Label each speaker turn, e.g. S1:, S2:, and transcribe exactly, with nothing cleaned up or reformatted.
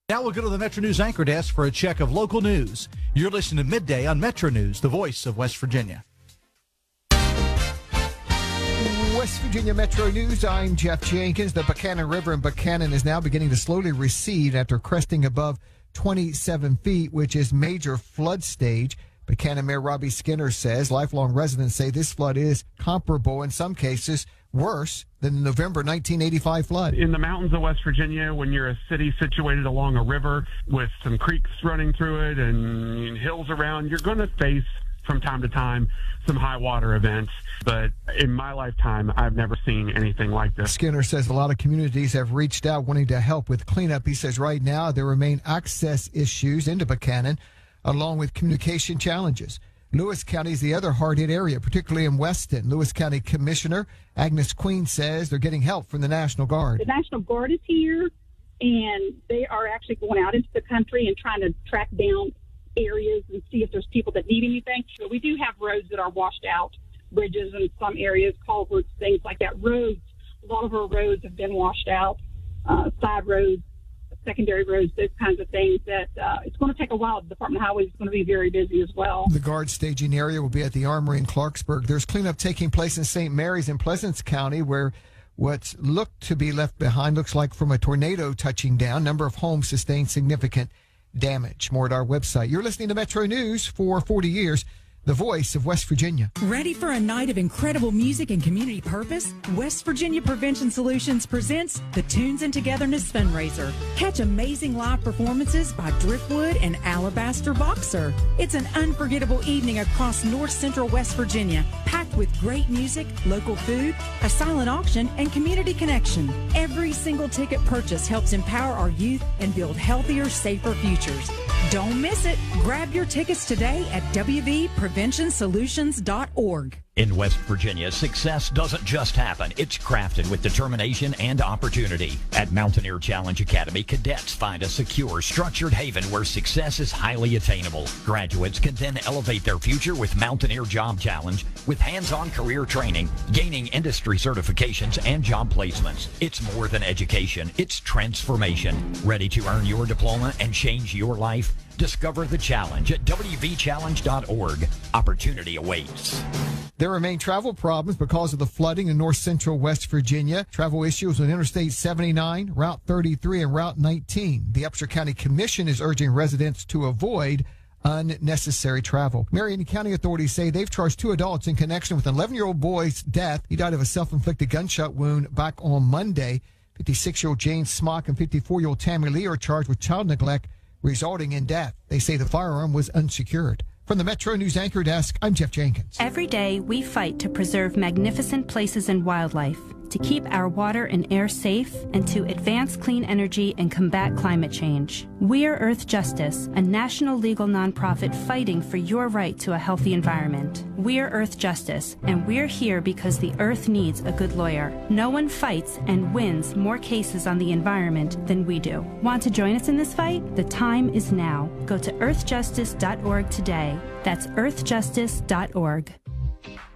S1: Now we'll go to the Metro News Anchor Desk for a check of local news. You're listening to Midday on Metro News, the voice of West Virginia.
S2: West Virginia Metro News, I'm Jeff Jenkins. The Buchanan River in Buchanan is now beginning to slowly recede after cresting above twenty-seven feet, which is major flood stage. Buchanan Mayor Robbie Skinner says lifelong residents say this flood is comparable, in some cases worse, than the November nineteen eighty-five flood.
S3: In the mountains of West Virginia, when you're a city situated along a river with some creeks running through it and hills around, you're going to face from time to time some high water events. But in my lifetime, I've never seen anything like this.
S2: Skinner says a lot of communities have reached out wanting to help with cleanup. He says right now there remain access issues into Buchanan, along with communication challenges. Lewis County is the other hard-hit area, particularly in Weston. Lewis County Commissioner Agnes Queen says they're getting help from the National Guard.
S4: The National Guard is here, and they are actually going out into the country and trying to track down areas and see if there's people that need anything. So we do have roads that are washed out, bridges in some areas, culverts, things like that. Roads, a lot of our roads have been washed out, uh, side roads, secondary roads, those kinds of things that uh, it's going to take a while. The Department of Highways is going to be very busy as well.
S2: The guard staging area will be at the Armory in Clarksburg. There's cleanup taking place in Saint Mary's in Pleasance County, where what's looked to be left behind looks like from a tornado touching down. Number of homes sustained significant damage. More at our website. You're listening to Metro News for forty years. The voice of West Virginia.
S5: Ready for a night of incredible music and community purpose? West Virginia Prevention Solutions presents the Tunes and Togetherness Fundraiser. Catch amazing live performances by Driftwood and Alabaster Boxer. It's an unforgettable evening across north central West Virginia, packed with great music, local food, a silent auction, and community connection. Every single ticket purchase helps empower our youth and build healthier, safer futures. Don't miss it. Grab your tickets today at w v prevention solutions dot org.
S6: In West Virginia, success doesn't just happen. It's crafted with determination and opportunity. At Mountaineer Challenge Academy, cadets find a secure, structured haven where success is highly attainable. Graduates can then elevate their future with Mountaineer Job Challenge with hands-on career training, gaining industry certifications, and job placements. It's more than education. It's transformation. Ready to earn your diploma and change your life? Discover the challenge at w v challenge dot org. Opportunity awaits.
S2: There remain travel problems because of the flooding in north central West Virginia. Travel issues on Interstate seventy-nine, Route thirty-three, and Route nineteen. The Upshur County Commission is urging residents to avoid unnecessary travel. Marion County authorities say they've charged two adults in connection with an eleven-year-old boy's death. He died of a self-inflicted gunshot wound back on Monday. fifty-six-year-old Jane Smock and fifty-four-year-old Tammy Lee are charged with child neglect resulting in death. They say the firearm was unsecured. From the Metro News Anchor Desk, I'm Jeff Jenkins.
S7: Every day, we fight to preserve magnificent places and wildlife, to keep our water and air safe, and to advance clean energy and combat climate change. We're Earth Justice, a national legal nonprofit fighting for your right to a healthy environment. We're Earth Justice, and we're here because the Earth needs a good lawyer. No one fights and wins more cases on the environment than we do. Want to join us in this fight? The time is now. Go to earth justice dot org today. That's earth justice dot org.